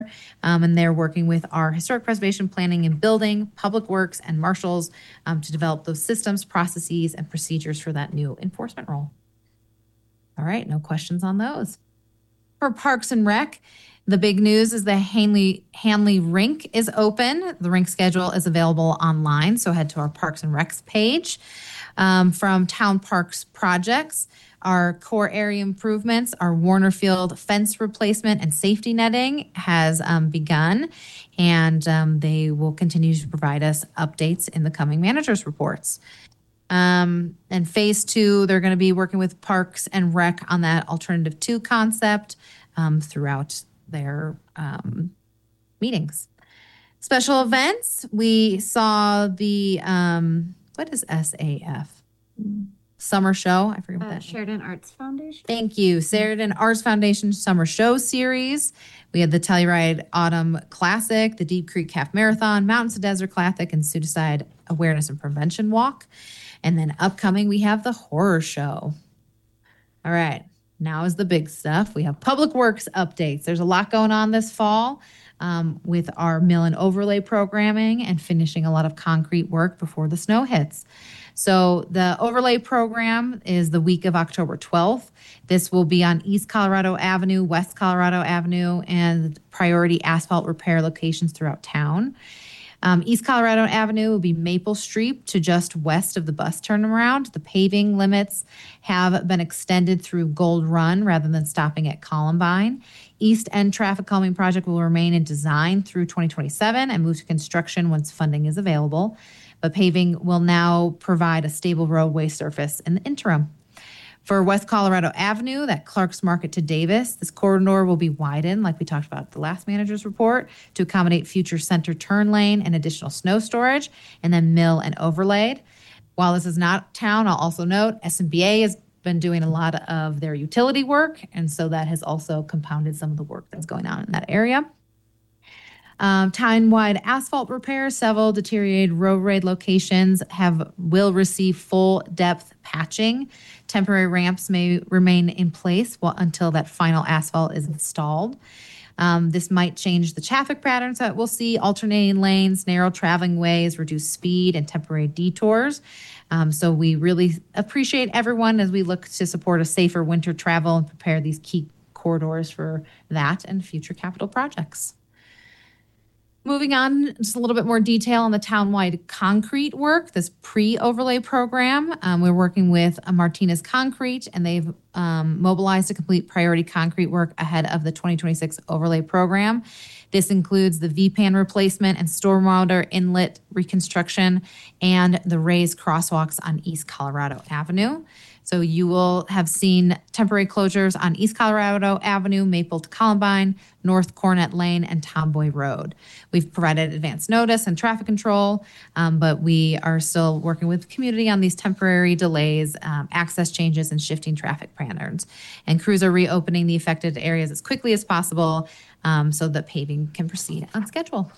And they're working with our historic preservation planning and building, public works, and marshals to develop those systems, processes, and procedures for that new enforcement role. All right, no questions on those. For Parks and Rec, the big news is the Hanley Rink is open. The rink schedule is available online, so head to our Parks and Recs page. From Town Parks Projects, our core area improvements, our Warner Field fence replacement and safety netting has begun, and they will continue to provide us updates in the coming managers' reports. And phase 2, they're going to be working with Parks and Rec on that Alternative 2 concept throughout their meetings. Special events, we saw the, what is SAF? Summer show. I forget what that Sheridan Arts Foundation. Thank you. Sheridan Arts Foundation Summer Show Series. We had the Telluride Autumn Classic, the Deep Creek Half Marathon, Mountains to Desert Classic, and Suicide Awareness and Prevention Walk. And then upcoming, we have the horror show. All right. Now is the big stuff. We have public works updates. There's a lot going on this fall with our mill and overlay programming and finishing a lot of concrete work before the snow hits. So the overlay program is the week of October 12th. This will be on East Colorado Avenue, West Colorado Avenue, and priority asphalt repair locations throughout town. East Colorado Avenue will be Maple Street to just west of the bus turnaround. The paving limits have been extended through Gold Run rather than stopping at Columbine. East End traffic calming project will remain in design through 2027 and move to construction once funding is available. But paving will now provide a stable roadway surface in the interim. For West Colorado Avenue, that Clark's Market to Davis, this corridor will be widened, like we talked about at the last manager's report, to accommodate future center turn lane and additional snow storage, and then mill and overlaid. While this is not town, I'll also note SMBA has been doing a lot of their utility work, and so that has also compounded some of the work that's going on in that area. Town-wide asphalt repairs, several deteriorated roadway locations will receive full depth patching. Temporary ramps may remain in place until that final asphalt is installed. This might change the traffic patterns that we'll see: alternating lanes, narrow traveling ways, reduced speed, and temporary detours. So we really appreciate everyone as we look to support a safer winter travel and prepare these key corridors for that and future capital projects. Moving on, just a little bit more detail on the town-wide concrete work, this pre-overlay program. We're working with Martinez Concrete, and they've mobilized to complete priority concrete work ahead of the 2026 overlay program. This includes the VPAN replacement and stormwater inlet reconstruction and the raised crosswalks on East Colorado Avenue. So you will have seen temporary closures on East Colorado Avenue, Maple to Columbine, North Cornet Lane, and Tomboy Road. We've provided advance notice and traffic control, but we are still working with the community on these temporary delays, access changes, and shifting traffic patterns. And crews are reopening the affected areas as quickly as possible so that paving can proceed on schedule.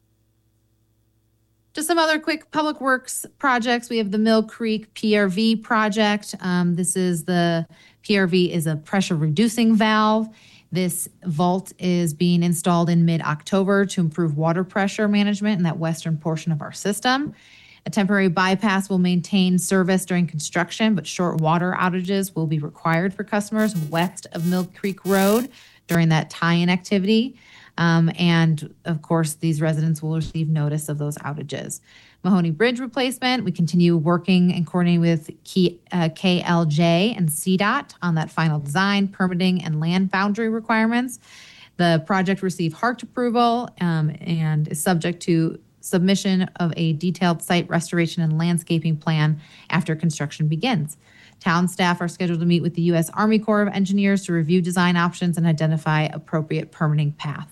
Just some other quick public works projects. We have the Mill Creek PRV project. This is the PRV is a pressure reducing valve. This vault is being installed in mid-October to improve water pressure management in that western portion of our system. A temporary bypass will maintain service during construction, but short water outages will be required for customers west of Mill Creek Road during that tie-in activity. And of course, these residents will receive notice of those outages. Mahoney Bridge replacement, we continue working and coordinating with KLJ and CDOT on that final design, permitting, and land boundary requirements. The project received HART approval and is subject to submission of a detailed site restoration and landscaping plan after construction begins. Town staff are scheduled to meet with the U.S. Army Corps of Engineers to review design options and identify appropriate permitting path.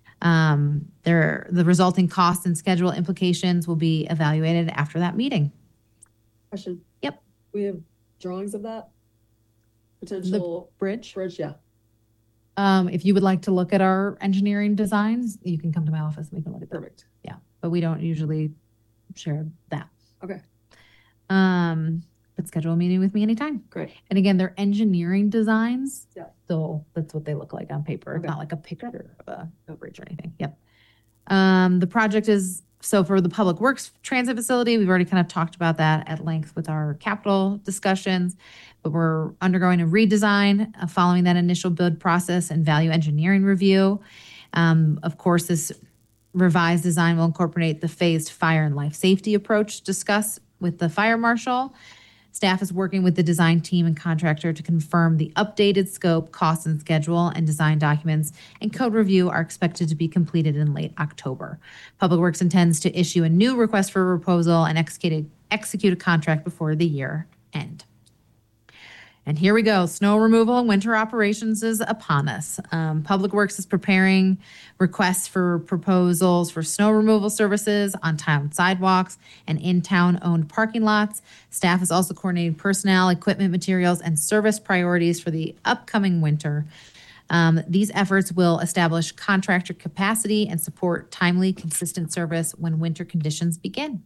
The resulting costs and schedule implications will be evaluated after that meeting. Question. Yep. We have drawings of that potential the bridge. Yeah. If you would like to look at our engineering designs, you can come to my office and we can look at them. Perfect. Yeah, but we don't usually share that. Okay. But but schedule a meeting with me anytime. Great. And again, they're engineering designs. Yeah. So that's what they look like on paper. It's Okay. not like a picture of a bridge or anything. Yep. The project is, so for the Public Works Transit Facility, we've already kind of talked about that at length with our capital discussions, but we're undergoing a redesign following that initial bid process and value engineering review. Of course, this revised design will incorporate the phased fire and life safety approach discussed with the fire marshal. Staff is working with the design team and contractor to confirm the updated scope, cost, and schedule, and design documents and code review are expected to be completed in late October. Public Works intends to issue a new request for proposal and execute a contract before the year end. And here we go. Snow removal and winter operations is upon us. Public Works is preparing requests for proposals for snow removal services on town sidewalks and in-town owned parking lots. Staff is also coordinating personnel, equipment, materials, and service priorities for the upcoming winter. These efforts will establish contractor capacity and support timely, consistent service when winter conditions begin.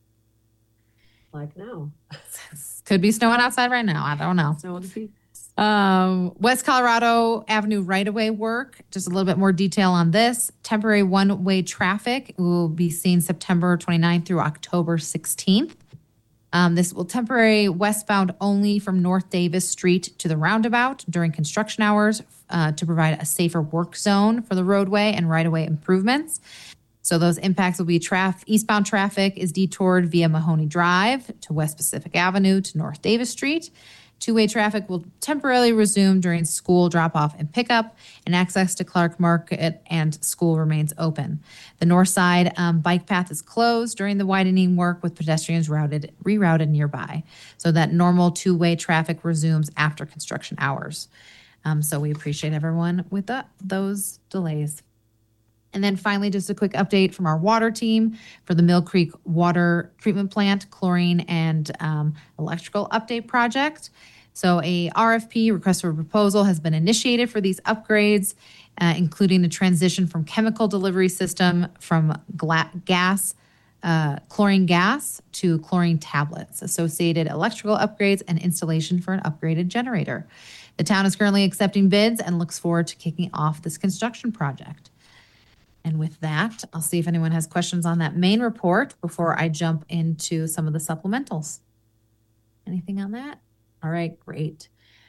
Like now. Could be snowing outside right now. I don't know. Snow on the feet. West Colorado Avenue right-of-way work. Just a little bit more detail on this. Temporary one-way traffic will be seen September 29th through October 16th. This will temporary westbound only from North Davis Street to the roundabout during construction hours to provide a safer work zone for the roadway and right-of-way improvements. So those impacts will be eastbound traffic is detoured via Mahoney Drive to West Pacific Avenue to North Davis Street. Two-way traffic will temporarily resume during school drop-off and pickup, and access to Clark Market and school remains open. The north side bike path is closed during the widening work with pedestrians rerouted nearby, so that normal two-way traffic resumes after construction hours. So we appreciate everyone with those delays. And then finally, just a quick update from our water team for the Mill Creek Water Treatment Plant, chlorine and electrical update project. So a RFP, request for proposal, has been initiated for these upgrades, including the transition from chemical delivery system from chlorine gas to chlorine tablets, associated electrical upgrades, and installation for an upgraded generator. The town is currently accepting bids and looks forward to kicking off this construction project. And with that, I'll see if anyone has questions on that main report before I jump into some of the supplementals. Anything on that? All right, great.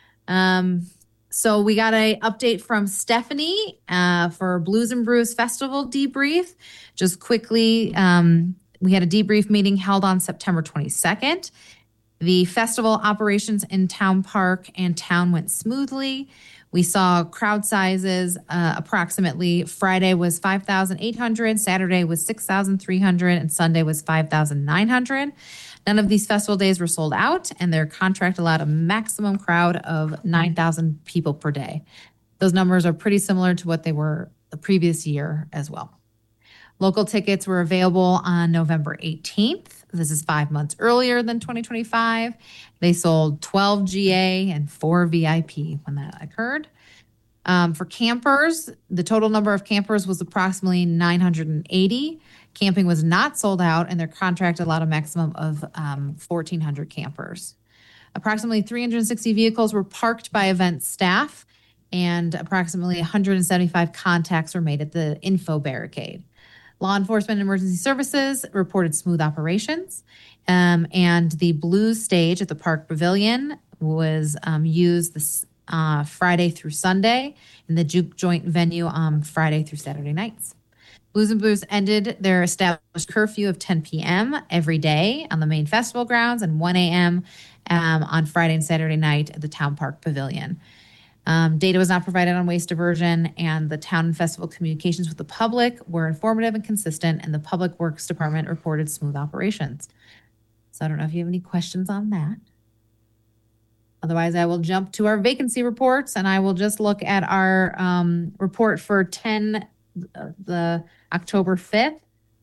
So we got an update from Stephanie for Blues and Brews Festival debrief. Just quickly, we had a debrief meeting held on September 22nd. The festival operations in Town Park and Town went smoothly. We saw crowd sizes approximately Friday was 5,800, Saturday was 6,300, and Sunday was 5,900. None of these festival days were sold out, and their contract allowed a maximum crowd of 9,000 people per day. Those numbers are pretty similar to what they were the previous year as well. Local tickets were available on November 18th. This is 5 months earlier than 2025. They sold 12 GA and 4 VIP when that occurred. For campers, the total number of campers was approximately 980. Camping was not sold out, and their contract allowed a maximum of 1,400 campers. Approximately 360 vehicles were parked by event staff, and approximately 175 contacts were made at the info barricade. Law enforcement and emergency services reported smooth operations, and the Blues stage at the Park Pavilion was used this Friday through Sunday, and the Juke Joint venue on Friday through Saturday nights. Blues and Brews ended their established curfew of 10 p.m. every day on the main festival grounds and 1 a.m. On Friday and Saturday night at the Town Park Pavilion. Data was not provided on waste diversion, and the town and festival communications with the public were informative and consistent, and the Public Works Department reported smooth operations. So I don't know if you have any questions on that. Otherwise, I will jump to our vacancy reports, and I will just look at our report for the October 5th.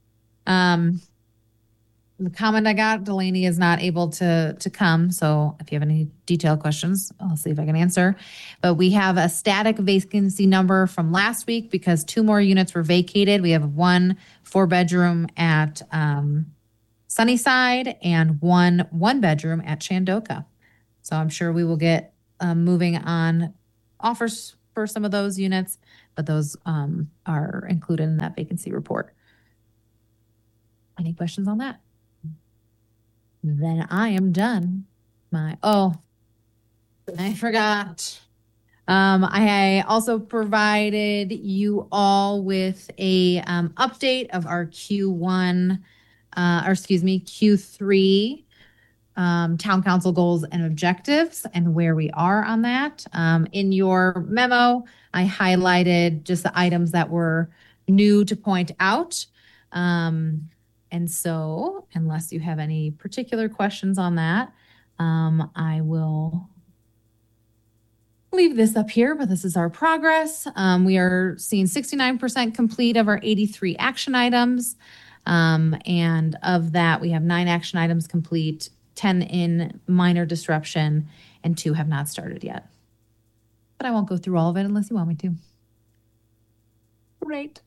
The comment I got, Delaney is not able to come. So if you have any detailed questions, I'll see if I can answer. But we have a static vacancy number from last week because 2 more units were vacated. We have 1 4-bedroom at Sunnyside and one bedroom at Shandoka. So I'm sure we will get moving on offers for some of those units, but those are included in that vacancy report. Any questions on that? Then I am done. I forgot. I also provided you all with a update of our Q3 town council goals and objectives and where we are on that. In your memo, I highlighted just the items that were new to point out. And so, unless you have any particular questions on that, I will leave this up here, but this is our progress. We are seeing 69% complete of our 83 action items. And of that, we have 9 action items complete, 10 in minor disruption, and 2 have not started yet. But I won't go through all of it unless you want me to. Great.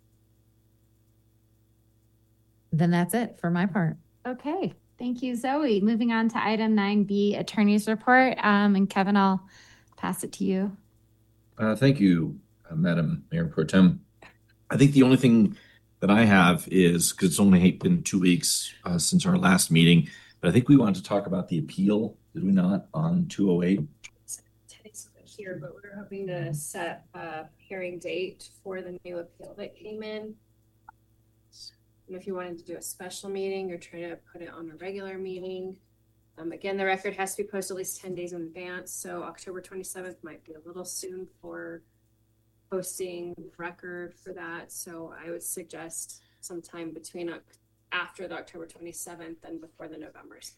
Then that's it for my part. Okay. Thank you, Zoe. Moving on to item 9B, attorney's report. And Kevin, I'll pass it to you. Thank you, Madam Mayor Pro Tem. I think the only thing that I have is, because it's only been 2 weeks since our last meeting, but I think we wanted to talk about the appeal, did we not, on 208? Today's here, but we're hoping to set a hearing date for the new appeal that came in. And if you wanted to do a special meeting or try to put it on a regular meeting. Again, the record has to be posted at least 10 days in advance. So October 27th might be a little soon for posting record for that. So I would suggest sometime between after the October 27th and before the November's.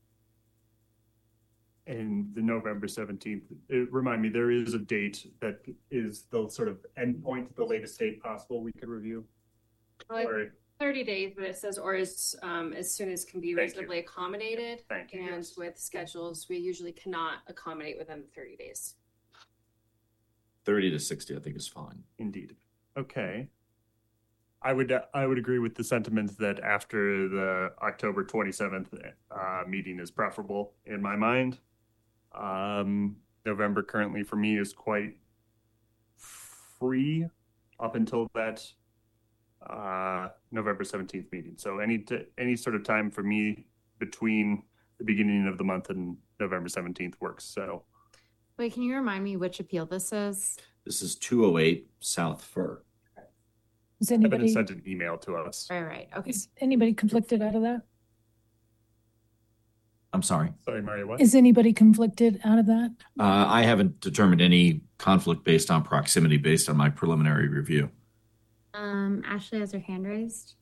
And the November 17th, remind me, there is a date that is the sort of endpoint, the latest date possible we could review? Or 30 days, but it says or as soon as can be reasonably accommodated. Thank you. And Yes. with schedules, we usually cannot accommodate within 30 days. 30 to 60, I think, is fine. Indeed. Okay. I would agree with the sentiment that after the October 27th meeting is preferable in my mind. November currently for me is quite free up until that November 17th meeting. So any sort of time for me between the beginning of the month and November 17th works. So Wait, can you remind me which appeal this is? This is 208 South Fir. Is Evan anybody, sent an email to us. Right. Okay. is anybody conflicted out of that? I'm sorry. Sorry, Mario, what? Is anybody conflicted out of that? I haven't determined any conflict based on proximity based on my preliminary review. Ashley has her hand raised.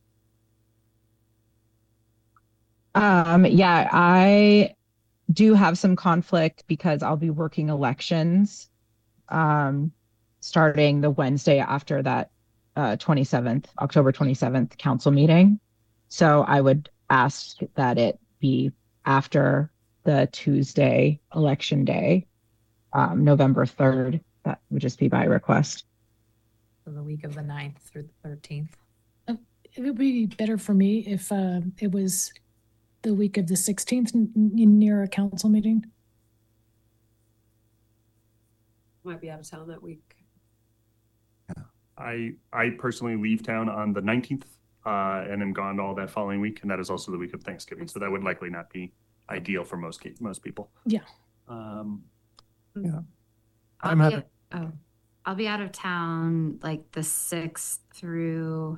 Yeah, I do have some conflict because I'll be working elections starting the Wednesday after that 27th, October 27th council meeting. So I would ask that it be after the Tuesday election day, November 3rd. That would just be by request. So the week of the 9th through the 13th. It would be better for me if it was the week of the 16th near a council meeting. Might be out of town that week. I personally leave town on the 19th and am gone all that following week, and that is also the week of Thanksgiving. So that would likely not be ideal for most people. Yeah. Yeah. I'm I'll be out of town like the 6th through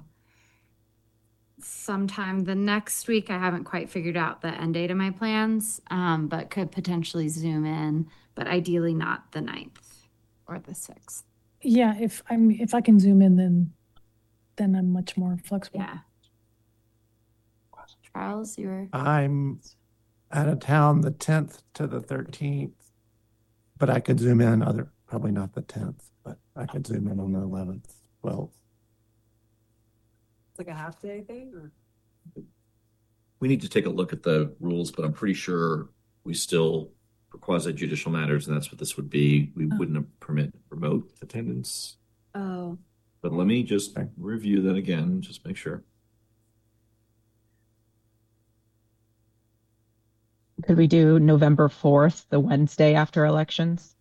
sometime the next week. I haven't quite figured out the end date of my plans, but could potentially zoom in, but ideally not the 9th or the 6th. Yeah, if I can zoom in, then I'm much more flexible. Yeah. Charles, you were I'm out of town the 10th to the 13th, but I could zoom in probably not the 10th, but I could zoom in on the 11th, 12th. It's like a half day thing, or We need to take a look at the rules, but I'm pretty sure we still, for quasi judicial matters, and that's what this would be, we wouldn't permit remote attendance. oh, But let me just review that again, just make sure. Could we do November 4th, the Wednesday after elections?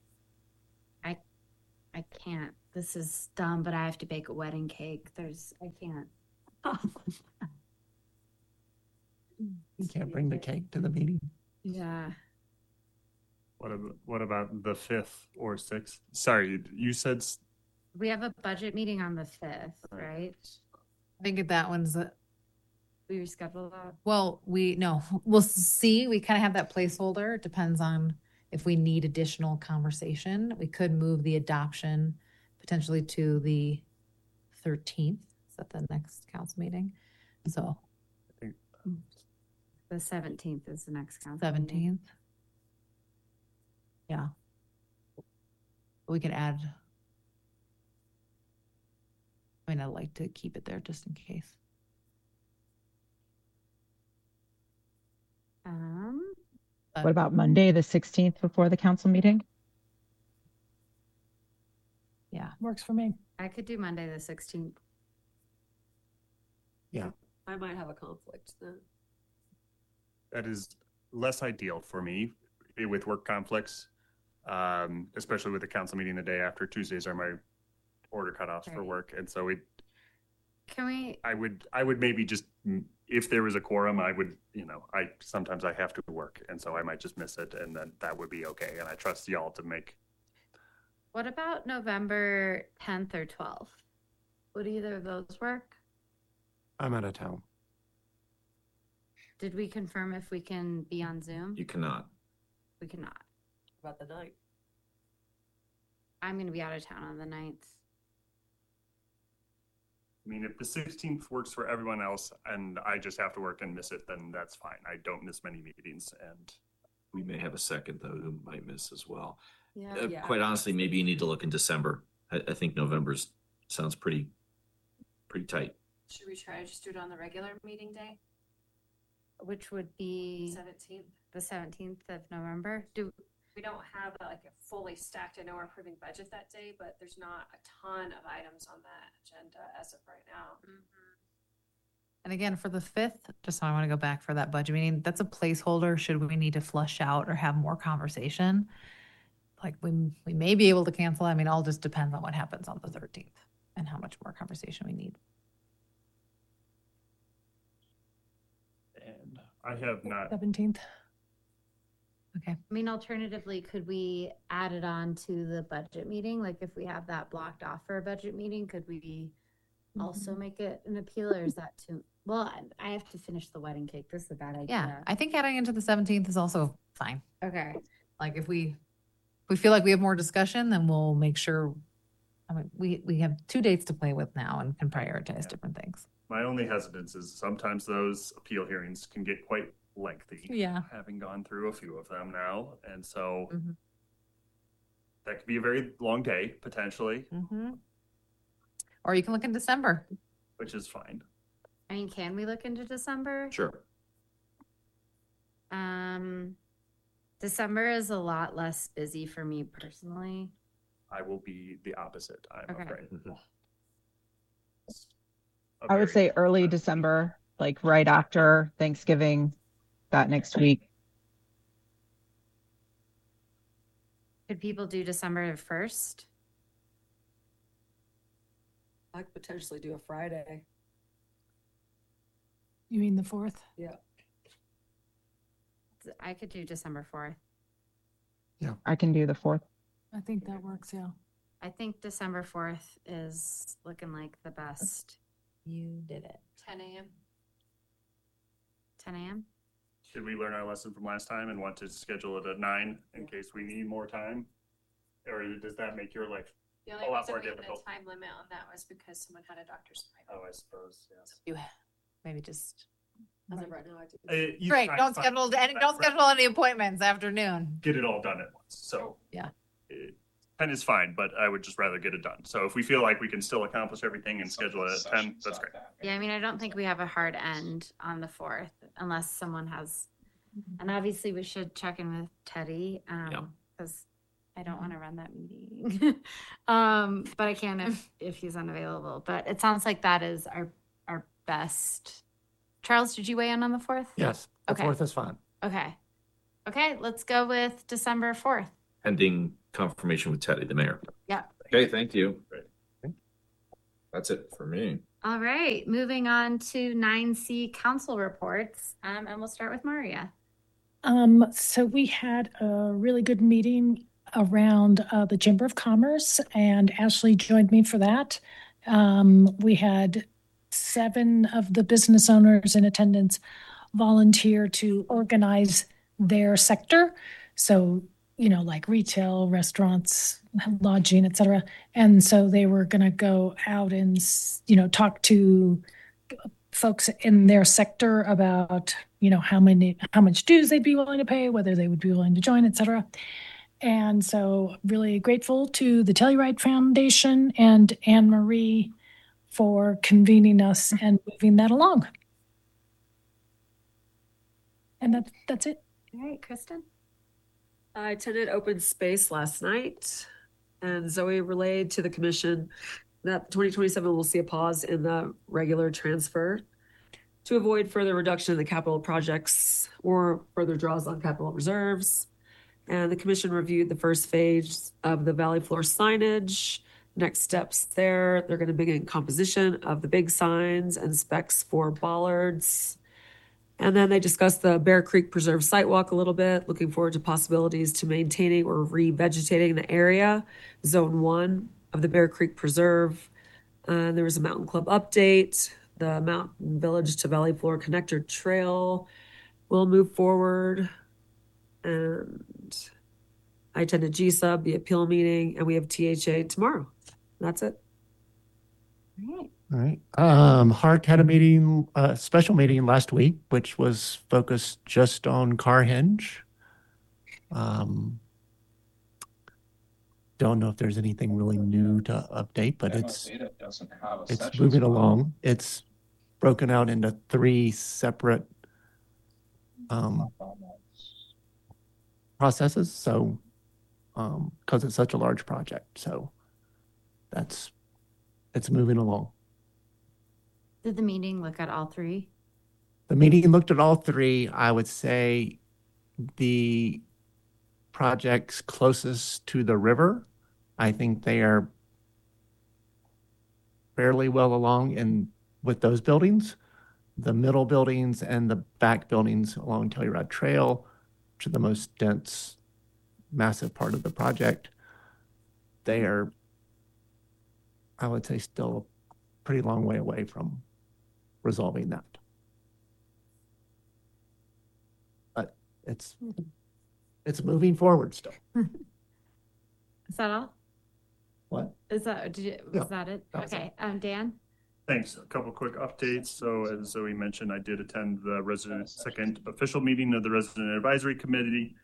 I can't. This is dumb, but I have to bake a wedding cake. I can't. You can't bring the cake to the meeting. Yeah. What about the 5th or 6th? Sorry, you said We have a budget meeting on the 5th, right? I think that one's, We rescheduled that. well, we'll see. We kind of have that placeholder. It depends on if we need additional conversation. We could move the adoption potentially to the 13th. Is that the next council meeting? So The 17th is the next council meeting. 17th. Yeah. We could add. I mean, I'd like to keep it there just in case. What about Monday, the 16th before the council meeting? Yeah. Works for me. I could do Monday the 16th. I might have a conflict then. that is less ideal for me with work conflicts, especially with the council meeting the day after. Tuesdays are my order cutoffs for Right. work, and so Can we? I would maybe just, if there was a quorum, I would, sometimes I have to work, and so I might just miss it, and then that would be okay. And I trust y'all to make. What about November 10th or 12th? Would either of those work? I'm out of town. Did we confirm if we can be on Zoom? You cannot. We cannot. About the night. I'm going to be out of town on the 9th. I mean, if the 16th works for everyone else, and I just have to work and miss it, then that's fine. I don't miss many meetings, and We may have a second though who might miss as well. Yeah. Yeah. Quite honestly, maybe you need to look in December. I think November's sounds pretty tight. Should we try to just do it on the regular meeting day, Which would be 17th? the 17th of November. We don't have like a fully stacked, I know we're approving budget that day, but there's not a ton of items on that agenda as of right now. And again, for the 5th, just so I want to go back for that budget meeting, that's a placeholder. Should we need to flush out or have more conversation? Like we may be able to cancel. I mean, all just depends on what happens on the 13th and how much more conversation we need. and I have not. 17th. Okay. I mean, alternatively, could we add it on to the budget meeting? Like if we have that blocked off for a budget meeting, could we also make it an appeal, or is that too? Well, I have to finish the wedding cake. This is a bad idea. Yeah, I think adding into the 17th is also fine. Okay. Like if we feel like we have more discussion, then we'll make sure. I mean, we have 2 dates to play with now and can prioritize different things. My only hesitance is sometimes those appeal hearings can get quite lengthy. Yeah. Having gone through a few of them now, and so Mhm. that could be a very long day potentially, Mm-hmm. Or you can look in December. which is fine. I mean, can we look into December? Sure. December is a lot less busy for me personally. I will be the opposite, I'm Okay. afraid. I would say early December, like right after Thanksgiving, that next week. Could people do December 1st? I could potentially do a Friday. You mean the 4th? Yeah. I could do December 4th. I can do the 4th. I think that works, yeah. I think December 4th is looking like the best. You did it. 10 a.m. 10 a.m. Did we learn our lesson from last time and want to schedule it at 9 in case we need more time? Or does that make your life? The only A lot reason more we had a difficult. time limit on that was because someone had a doctor's appointment. Oh, I suppose, yes. You maybe just. As of right now, I do. Great. Don't schedule any appointments afternoon. Get it all done at once. So Yeah. 10 is fine, but I would just rather get it done. So if we feel like we can still accomplish everything and schedule it at 10, that's great. Yeah, I mean, I don't think we have a hard end on the 4th unless someone has, and obviously we should check in with Teddy, because I don't want to run that meeting. But I can if he's unavailable. But it sounds like that is our best. Charles, did you weigh in on the 4th? Yes, the Okay. 4th is fine. Okay. Okay, let's go with December 4th. Pending confirmation with Teddy, the mayor. Yeah. Okay, thank you. That's it for me. All right, moving on to 9C council reports, and we'll start with Maria. So we had a really good meeting around the Chamber of Commerce, and Ashley joined me for that. We had 7 of the business owners in attendance volunteer to organize their sector. So, like retail, restaurants, lodging, et cetera. And so they were going to go out and, talk to folks in their sector about, how much dues they'd be willing to pay, whether they would be willing to join, et cetera. And so really grateful to the Telluride Foundation and Anne Marie for convening us and moving that along. And that's it. All right, Kristen. I attended open space last night, and Zoe relayed to the commission that 2027 will see a pause in the regular transfer to avoid further reduction in the capital projects or further draws on capital reserves. And the commission reviewed the first phase of the valley floor signage. Next steps there, they're going to begin composition of the big signs and specs for bollards. And then they discussed the Bear Creek Preserve sidewalk a little bit, looking forward to possibilities to maintaining or revegetating the area, Zone 1 of the Bear Creek Preserve. There was a Mountain Club update. The Mountain Village to Valley Floor Connector Trail will move forward. And I attended GSUB, the appeal meeting, and we have THA tomorrow. That's it. All right. All right. Hark had a meeting, special meeting last week, which was focused just on Car Hinge. Don't know if there's anything really new to update, but it's moving along. It's broken out into 3 separate processes. So, because it's such a large project, so it's moving along. Did the meeting look at all 3? The meeting looked at all 3. I would say the projects closest to the river, I think they are fairly well along with those buildings. The middle buildings and the back buildings along Telluride Trail, which are the most dense, massive part of the project, they are, I would say, still a pretty long way away from resolving that. But it's moving forward still. Is that all? What? Is that was that it? Okay. Dan? Thanks. A couple quick updates. So as Zoe mentioned, I did attend the second official meeting of the Resident Advisory Committee.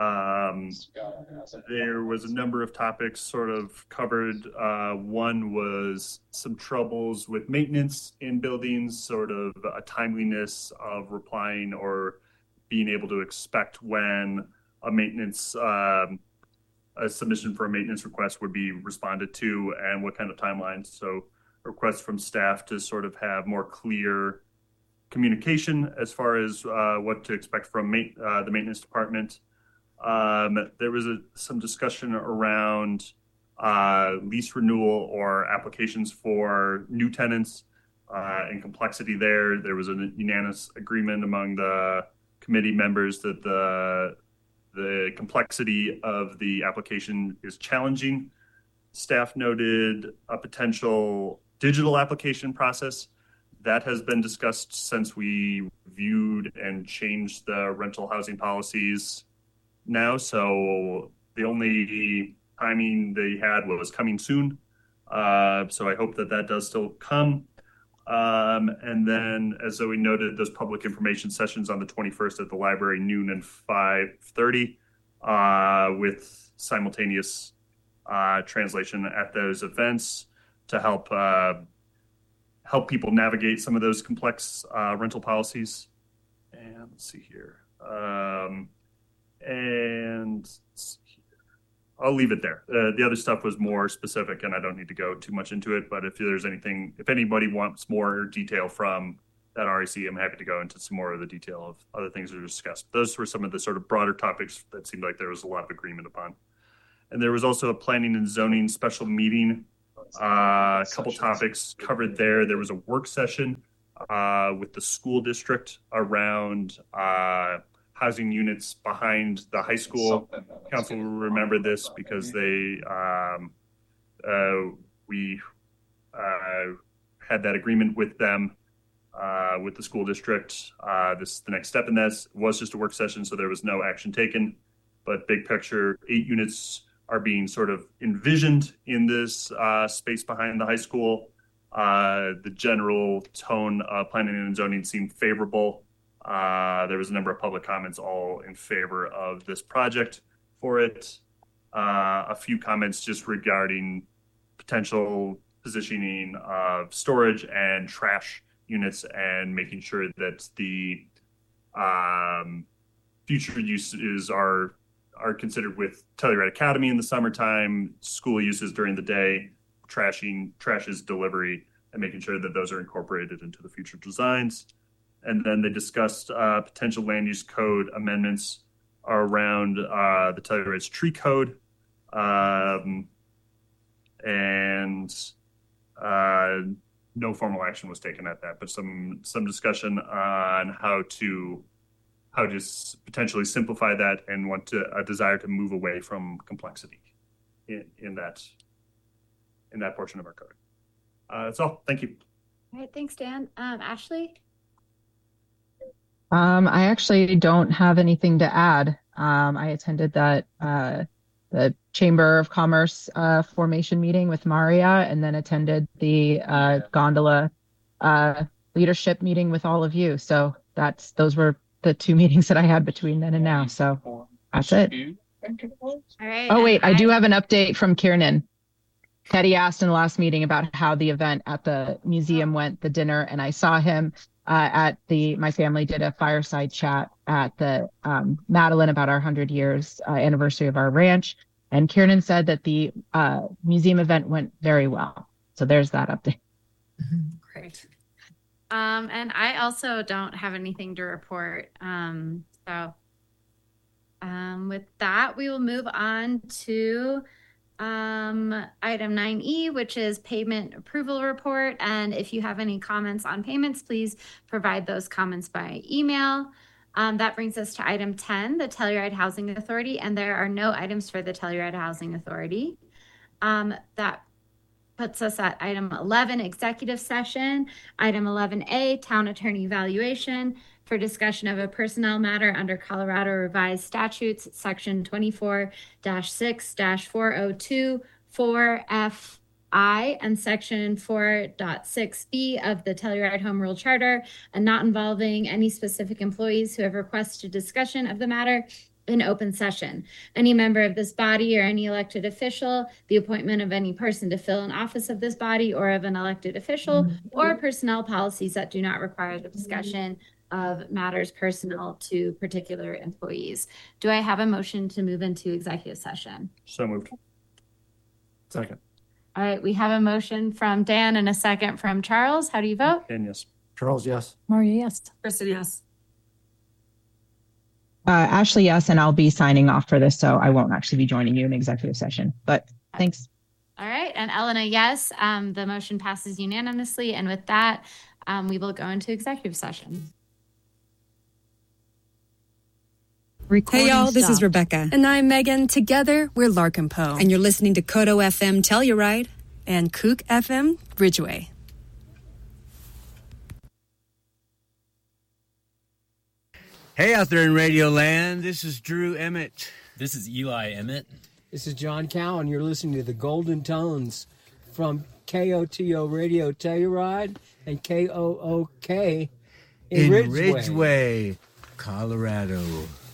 There was a number of topics sort of covered. One was some troubles with maintenance in buildings, sort of a timeliness of replying or being able to expect when a maintenance, a submission for a maintenance request would be responded to and what kind of timelines. So requests from staff to sort of have more clear communication as far as what to expect from the maintenance department. There was some discussion around lease renewal or applications for new tenants and complexity there. There was a unanimous agreement among the committee members that the complexity of the application is challenging. Staff noted a potential digital application process that has been discussed since we viewed and changed the rental housing policies now. So the only timing they had was coming soon. So I hope that does still come. And then, as Zoe noted, those public information sessions on the 21st at the library, noon and 5:30, with simultaneous translation at those events to help people navigate some of those complex rental policies. And let's see here. I'll leave it there. The other stuff was more specific, and I don't need to go too much into it. But if anybody wants more detail from REC. I'm happy to go into some more of the detail of other things that were discussed. Those were some of the sort of broader topics that seemed like there was a lot of agreement upon. And there was also a planning and zoning special meeting. A couple topics covered there. There was a work session with the school district around housing units behind the high school. Council will remember this because we had that agreement with them, with the school district. The next step in this was just a work session, so there was no action taken. But big picture, 8 units are being sort of envisioned in this space behind the high school. The general tone of planning and zoning seemed favorable. There was a number of public comments all in favor of this project for it. A few comments just regarding potential positioning of storage and trash units and making sure that the future uses are considered with Telluride Academy in the summertime, school uses during the day, trash's delivery, and making sure that those are incorporated into the future designs. And then they discussed potential land use code amendments around the Telluride's tree code. No formal action was taken at that, but some discussion on how to potentially simplify that and a desire to move away from complexity in that portion of our code. That's all. Thank you. All right, thanks, Dan. Ashley? I actually don't have anything to add. I attended that the Chamber of Commerce formation meeting with Maria, and then attended the gondola leadership meeting with all of you. So those were the 2 meetings that I had between then and now. So that's it. All right. Oh, wait, I do have an update from Kiernan. Teddy asked in the last meeting about how the event at the museum went, the dinner, and I saw him my family did a fireside chat at the Madeline about our 100 years anniversary of our ranch. And Kiernan said that the museum event went very well. So there's that update. Great. And I also don't have anything to report. With that, we will move on to item 9E, which is payment approval report. And if you have any comments on payments, please provide those comments by email. That brings us to item 10, the Telluride Housing Authority, and there are no items for the Telluride Housing Authority. That puts us at item 11, executive session. Item 11A, town attorney evaluation for discussion of a personnel matter under Colorado Revised Statutes, section 24-6-402, 4FI, and section 4.6B of the Telluride Home Rule Charter, and not involving any specific employees who have requested discussion of the matter in open session. Any member of this body or any elected official, the appointment of any person to fill an office of this body or of an elected official, or personnel policies that do not require the discussion of matters personal to particular employees. Do I have a motion to move into executive session? So moved. Second. All right, we have a motion from Dan and a second from Charles. How do you vote? And yes. Charles, yes. Maria, yes. Kristen, yes. Ashley, yes, and I'll be signing off for this, so I won't actually be joining you in executive session. But thanks. All right, and Elena, yes. The motion passes unanimously, and with that, we will go into executive session. Hey y'all, this is Rebecca. And I'm Megan. Together, we're Larkin Poe. And you're listening to Kodo FM Telluride and Kook FM Ridgeway. Hey out there in Radio Land, this is Drew Emmett. This is Eli Emmett. This is John Cowan. You're listening to the Golden Tones from KOTO Radio Telluride and KOOK in Ridgeway, Colorado.